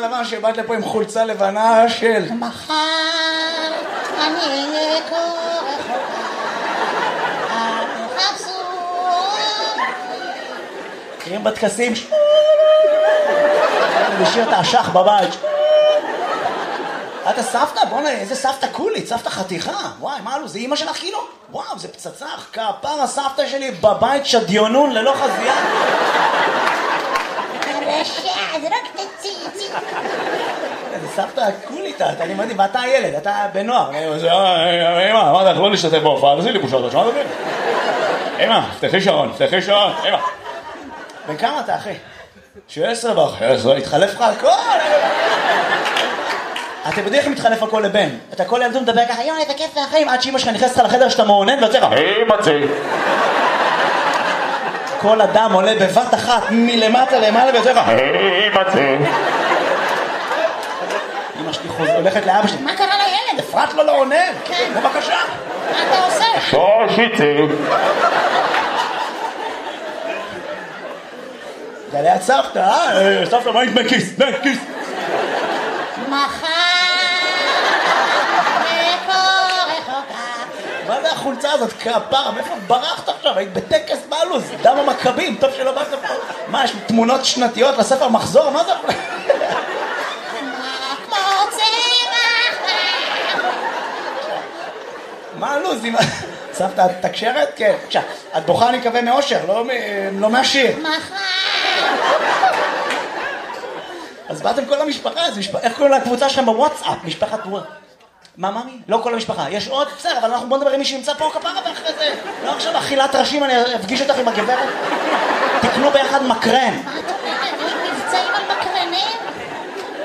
לבן שבאת לפה עם חולצה לבנה של... מחר אני אהיה כה רחוקה, אל תחפשו אותי. הם בטקסים... לשיר את האשך בבית. אתה סבתא? בוא'נה, איזה סבתא קולית, סבתא חתיכה. וואי, מה אלו? זה אמא שלך כאילו? וואו, זה פצצה. כפר הסבתא שלי בבית שדיונון ללא חזייה. הרשע, זה רק תציצי. זה סבתא קולית, אני מדהים, ואתה הילד, אתה בנוער. אמא, מה אתה יכול להשתתף בהופעה? תעשי לי בושות, שמעת אותי? אמא, פתחי שעון, אמא. בן כמה אתה, אחי? 16 ב-11, התחלף לך הכל. אתם יודעים איך מתחלף הכל לבן? אתה כל ילדו מדבר ככה, יואי, איזה כיף והחיים, עד שאמא שלך נכנסת לחדר שאתה מעונן ויוצא לך, מצי. כל אדם עולה בבת אחת מלמטה למעלה ויוצא לך, מצי. אמא שלי הולכת לאבא שלי, מה קרה לילד? אפרת לו לא עונן. כן. בבקשה. מה אתה עושה? שושיצי. זה ליד סבתא, סבתא, מה עם כיס? כיס. מחר מה זה החולצה הזאת? כפרה, מאיפה ברחת עכשיו? היית בטקס בעלוז, דם המכבים, טוב שלא באת פה. מה, יש תמונות שנתיות לספר מחזור? מה זה? מה הלוז? סבתא, את תקשרת? כן. עכשיו, את בוכה אני מקווה מאושר, לא מהשיר. אז באתם כל המשפחה, איך קוראים לקבוצה שלכם בוואטסאפ? משפחת וואטסאפ. מה, ממי? לא כל המשפחה. יש עוד? בסדר, אבל אנחנו בוא נדבר עם מי שנמצא פה כפרה ואחרי זה. לא עכשיו אכילת ראשים, אני אפגיש אותך עם הגברת. תקנו ביחד מקרן.